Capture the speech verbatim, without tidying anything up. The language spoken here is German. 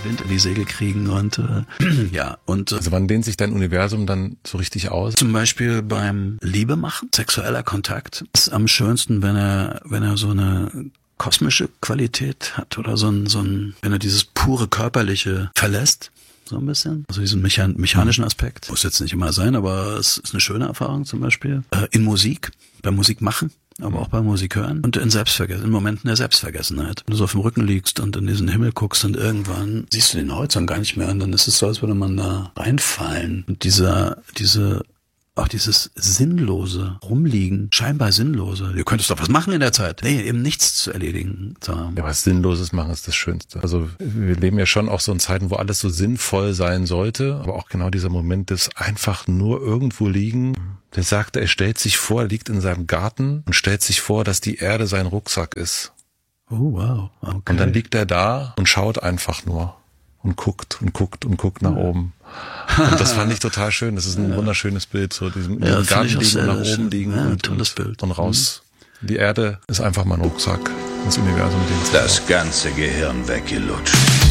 Wind in die Segel kriegen und äh, ja. Und, äh, also wann dehnt sich dein Universum dann so richtig aus? Zum Beispiel beim Liebe machen, sexueller Kontakt ist am schönsten, wenn er, wenn er so eine kosmische Qualität hat oder so ein, so ein, wenn er dieses pure Körperliche verlässt. So ein bisschen. Also diesen mechan- mechanischen Aspekt. Muss jetzt nicht immer sein, aber es ist eine schöne Erfahrung zum Beispiel. Äh, in Musik, beim Musik machen, aber auch beim Musik hören. Und in Selbstvergessen, in Momenten der Selbstvergessenheit. Wenn du so auf dem Rücken liegst und in diesen Himmel guckst und irgendwann siehst du den Horizont gar nicht mehr und dann ist es so, als würde man da reinfallen. Und dieser, diese auch dieses sinnlose Rumliegen, scheinbar sinnlose. Du könntest doch was machen in der Zeit. Nee, eben nichts zu erledigen zu haben. Ja, was Sinnloses machen ist das Schönste. Also wir leben ja schon auch so in Zeiten, wo alles so sinnvoll sein sollte, aber auch genau dieser Moment des einfach nur irgendwo liegen. Der sagte, er stellt sich vor, er liegt in seinem Garten und stellt sich vor, dass die Erde sein Rucksack ist. Oh, wow. Okay. Und dann liegt er da und schaut einfach nur und guckt und guckt und guckt nach oben. Und das fand ich total schön. Das ist ein ja. wunderschönes Bild, so diesem ja, Garten liegen und nach schön. oben liegen ja, und, tolles und, Bild. und raus. Mhm. Die Erde ist einfach mein Rucksack, das Universum. Das ganze Gehirn weggelutscht.